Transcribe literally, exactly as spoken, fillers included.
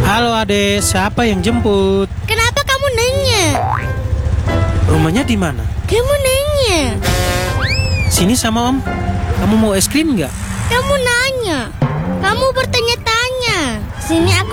Halo adek, siapa yang jemput? Kenapa kamu nanya? Rumahnya di mana? Kamu nanya. Sini sama om. Kamu mau es krim nggak? Kamu nanya. Kamu bertanya-tanya. Sini aku